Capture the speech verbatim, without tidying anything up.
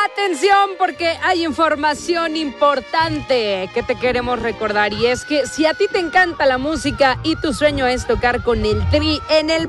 Atención, porque hay información importante que te queremos recordar, y es que si a ti te encanta la música y tu sueño es tocar con el Tri en el